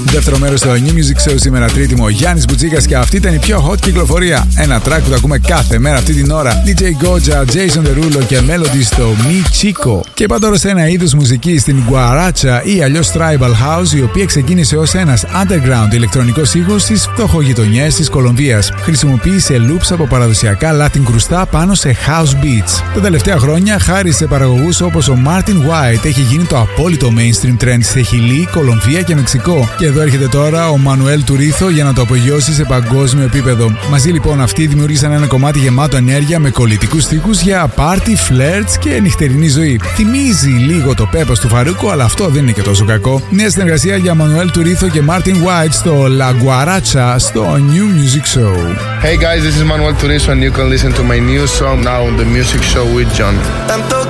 Δεύτερο μέρος στο New Music Show σήμερα, Τρίτη μου, ο Γιάννης Μπουτσίκας και αυτή ήταν η πιο hot κυκλοφορία. Ένα track που το ακούμε κάθε μέρα αυτή την ώρα. DJ Goja, Jason Derulo και Melody στο Mi Chico. Και είπα τώρα σε ένα είδος μουσική, στην Guaracha ή αλλιώς Tribal House, η οποία ξεκίνησε ως ένας underground ηλεκτρονικός ήχος στις φτωχογειτονιές της Κολομβίας. Χρησιμοποίησε loops από παραδοσιακά Latin κρουστά πάνω σε house beats. Τα τελευταία χρόνια, χάρη σε παραγωγούς όπως ο Martin White, έχει γίνει το απόλυτο mainstream trend σε Χιλή, Κολομβία και Μεξικό. Και εδώ έρχεται τώρα ο Μανουέλ Τουρίθο για να το απογειώσει σε παγκόσμιο επίπεδο. Μαζί λοιπόν αυτοί δημιούργησαν ένα κομμάτι γεμάτο ενέργεια με κολλητικούς στίχους για party, flirts και νυχτερινή ζωή. Θυμίζει λίγο το Πέπας του Φαρούκο, αλλά αυτό δεν είναι και τόσο κακό. Νέα συνεργασία για Μανουέλ Τουρίθο και Martin White στο La Guaracha στο New Music Show. Hey guys, this is Manuel Turizo and you can listen to my new song now on the Music Show with John.